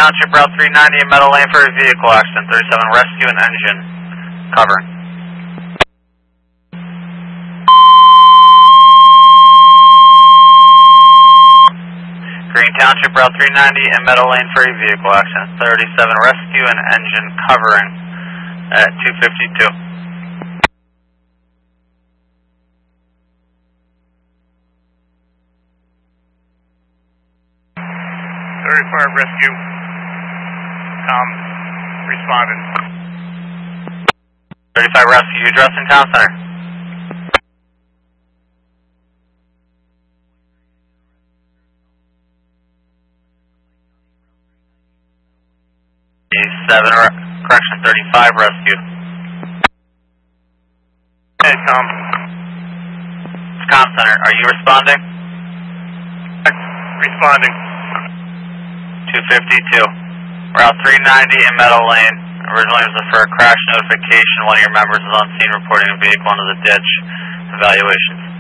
Township, Route 390 in Meadow Lane for a vehicle accident. 37 rescue and engine covering. Green Township, Route 390 in Meadow Lane for a vehicle accident. 37 rescue and engine covering at 252. 35 rescue. Tom responded. 35 rescue, you addressing Town Center. Correction, 35 rescue. Hey, Tom. It's Town Center, are you responding? Responding. 252. Route 390 in Meadow Lane. Originally was for a crash notification. One of your members is on scene reporting a vehicle into the ditch. Evaluations.